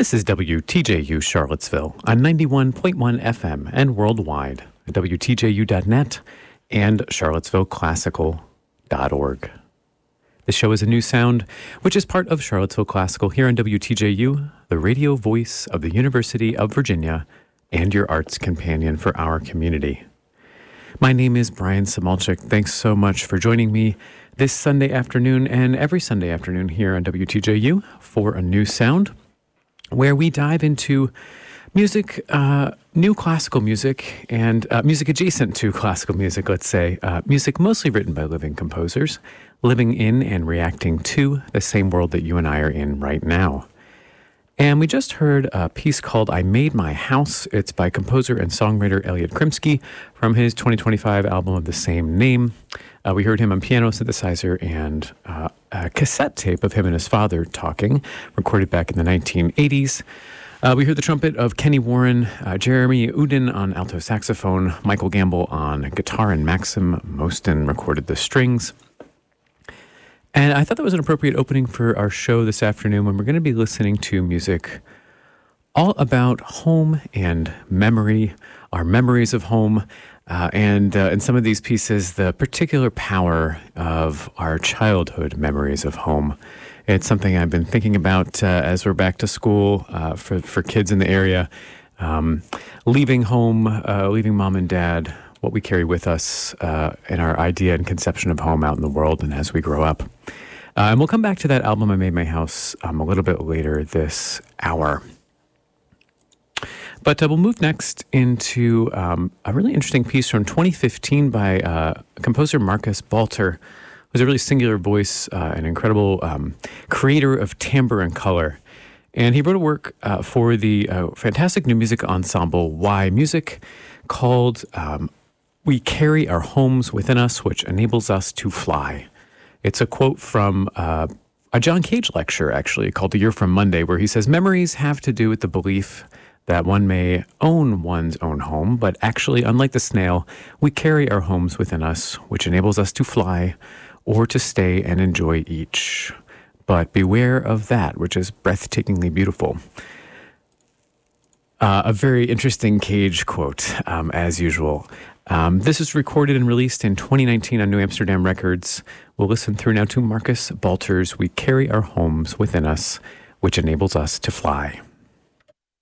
This is WTJU Charlottesville on 91.1 FM and worldwide at WTJU.net and CharlottesvilleClassical.org. This show is a new sound, which is part of Charlottesville Classical here on WTJU, the radio voice of the University of Virginia and your arts companion for our community. My name is Brian Samalchik. Thanks so much for joining me this Sunday afternoon and every Sunday afternoon here on WTJU for a new sound, where we dive into music, new classical music, and music adjacent to classical music, let's say, music mostly written by living composers, living in and reacting to the same world that you and I are in right now. And we just heard a piece called I Made My House. It's by composer and songwriter Elliot Krimsky from his 2025 album of the same name. We heard him on piano, synthesizer, and a cassette tape of him and his father talking, recorded back in the 1980s. We heard the trumpet of Kenny Warren, Jeremy Uden on alto saxophone, Michael Gamble on guitar, and Maxim Mostin recorded the strings. And I thought that was an appropriate opening for our show this afternoon when we're going to be listening to music all about home and memory, our memories of home, and in some of these pieces, the particular power of our childhood memories of home. It's something I've been thinking about as we're back to school for kids in the area, leaving home, leaving mom and dad, what we carry with us in our idea and conception of home out in the world and as we grow up. And we'll come back to that album, I Made My House, a little bit later this hour. But we'll move next into a really interesting piece from 2015 by composer Marcus Balter, who's a really singular voice, an incredible creator of timbre and color. And he wrote a work for the fantastic new music ensemble Y Music called We Carry Our Homes Within Us, which enables us to fly. It's a quote from a John Cage lecture, actually, called A Year from Monday, where he says, memories have to do with the belief that one may own one's own home, but actually, unlike the snail, we carry our homes within us, which enables us to fly or to stay and enjoy each. But beware of that, which is breathtakingly beautiful. A very interesting Cage quote, as usual. This is recorded and released in 2019 on New Amsterdam Records. We'll listen through now to Marcus Balter's We Carry Our Homes Within Us, which enables us to fly.